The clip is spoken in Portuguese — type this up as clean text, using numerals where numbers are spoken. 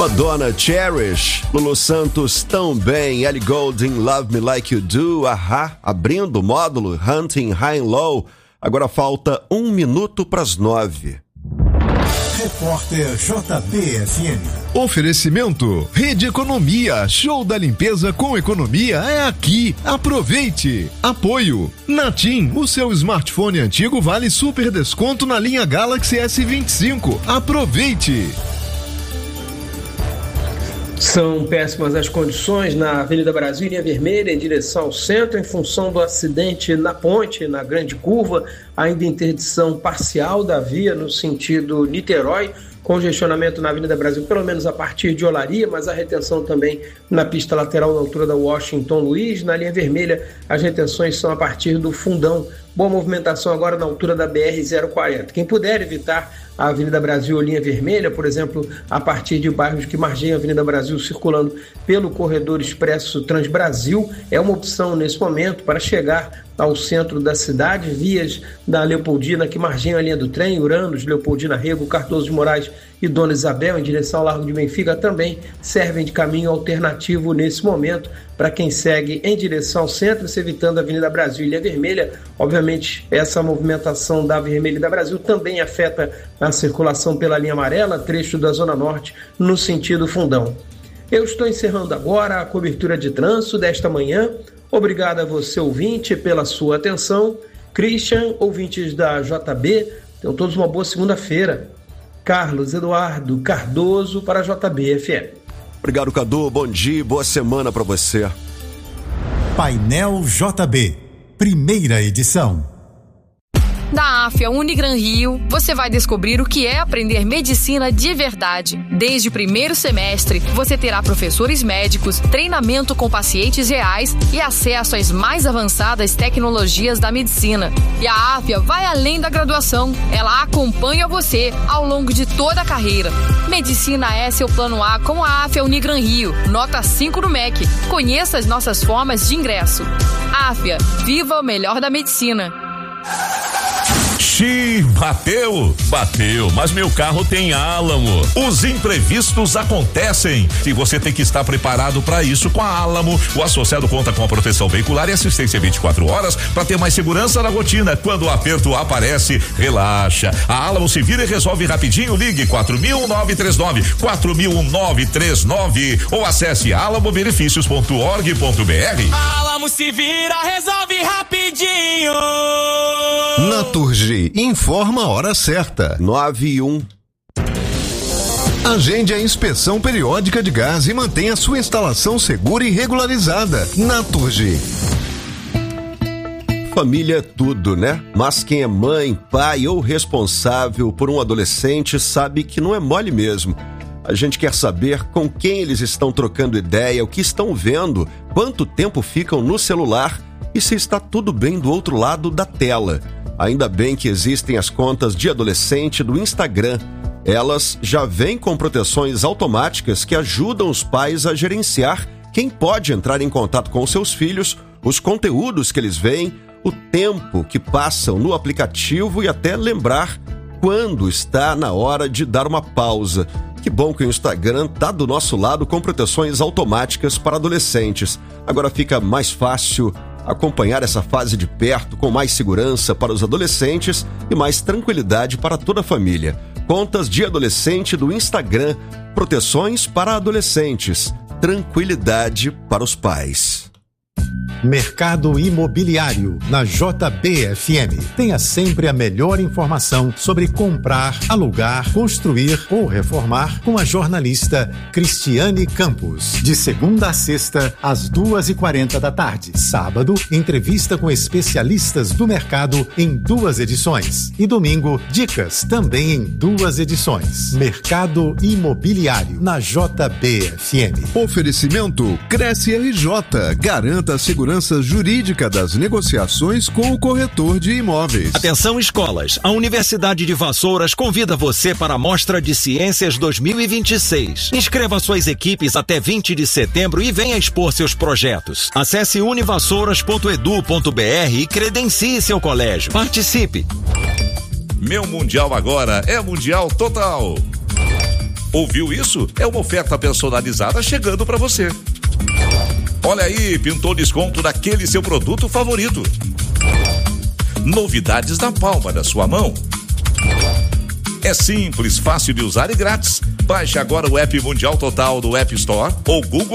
Madonna, Cherish, Lulu Santos também, Ellie Goulding, Love Me Like You Do, Ahá, abrindo o módulo, Hunting High and Low. Agora falta 1 minuto para as 9. Repórter JBFM. Oferecimento Rede Economia, show da limpeza com economia é aqui. Aproveite. Apoio Natim, o seu smartphone antigo vale super desconto na linha Galaxy S25. Aproveite. São péssimas as condições na Avenida Brasil, linha vermelha, em direção ao centro, em função do acidente na ponte, na Grande Curva, ainda interdição parcial da via no sentido Niterói, congestionamento na Avenida Brasil, pelo menos a partir de Olaria, mas a retenção também na pista lateral na altura da Washington Luiz. Na linha vermelha, as retenções são a partir do Fundão. Boa movimentação agora na altura da BR-040. Quem puder evitar a Avenida Brasil ou linha vermelha, por exemplo, a partir de bairros que margeiam a Avenida Brasil, circulando pelo corredor expresso Transbrasil, é uma opção nesse momento para chegar ao centro da cidade. Vias da Leopoldina que margeiam a linha do trem, Uranos, Leopoldina Rego, Cardoso de Moraes e Dona Isabel, em direção ao Largo de Benfica, também servem de caminho alternativo nesse momento para quem segue em direção ao centro, se evitando a Avenida Brasil e linha vermelha. Obviamente, essa movimentação da Vermelha e da Brasil também afeta a circulação pela linha amarela, trecho da Zona Norte, no sentido Fundão. Eu estou encerrando agora a cobertura de trânsito desta manhã. Obrigado a você, ouvinte, pela sua atenção. Christian, ouvintes da JB, tenham todos uma boa segunda-feira. Carlos Eduardo Cardoso para a JB-FM. Obrigado, Cadu. Bom dia, boa semana para você. Painel JB, primeira edição. Da AFIA Unigran Rio, você vai descobrir o que é aprender medicina de verdade. Desde o primeiro semestre, você terá professores médicos, treinamento com pacientes reais e acesso às mais avançadas tecnologias da medicina. E a AFIA vai além da graduação. Ela acompanha você ao longo de toda a carreira. Medicina é seu plano A com a AFIA Unigran Rio. Nota 5 no MEC. Conheça as nossas formas de ingresso. AFIA, viva o melhor da medicina. Bateu, mas meu carro tem Álamo. Os imprevistos acontecem e você tem que estar preparado para isso com a Álamo. O associado conta com a proteção veicular e assistência 24 horas para ter mais segurança na rotina. Quando o aperto aparece, relaxa. A Álamo se vira e resolve rapidinho. Ligue 4.939 ou acesse alamobenefícios.org.br. Álamo se vira, resolve rapidinho. Naturgy informa a hora certa. 9:01. Agende a inspeção periódica de gás e mantenha sua instalação segura e regularizada. Naturgy. Família é tudo, né? Mas quem é mãe, pai ou responsável por um adolescente sabe que não é mole mesmo. A gente quer saber com quem eles estão trocando ideia, o que estão vendo, quanto tempo ficam no celular e se está tudo bem do outro lado da tela. Ainda bem que existem as contas de adolescente do Instagram. Elas já vêm com proteções automáticas que ajudam os pais a gerenciar quem pode entrar em contato com seus filhos, os conteúdos que eles veem, o tempo que passam no aplicativo e até lembrar quando está na hora de dar uma pausa. Que bom que o Instagram está do nosso lado com proteções automáticas para adolescentes. Agora fica mais fácil acompanhar essa fase de perto, com mais segurança para os adolescentes e mais tranquilidade para toda a família. Contas de adolescente do Instagram, proteções para adolescentes, tranquilidade para os pais. Mercado Imobiliário, na JBFM. Tenha sempre a melhor informação sobre comprar, alugar, construir ou reformar com a jornalista Cristiane Campos. De segunda a sexta, às 2h40 da tarde. Sábado, entrevista com especialistas do mercado em 2 edições. E domingo, dicas também em 2 edições. Mercado Imobiliário, na JBFM. Oferecimento Cresce RJ. Garanta a segurança jurídica das negociações com o corretor de imóveis. Atenção, escolas. A Universidade de Vassouras convida você para a Mostra de Ciências 2026. Inscreva suas equipes até 20 de setembro e venha expor seus projetos. Acesse univassouras.edu.br e credencie seu colégio. Participe. Meu Mundial agora é Mundial Total. Ouviu isso? É uma oferta personalizada chegando para você. Olha aí, pintou desconto daquele seu produto favorito. Novidades na palma da sua mão. É simples, fácil de usar e grátis. Baixe agora o app Mundial Total do App Store ou Google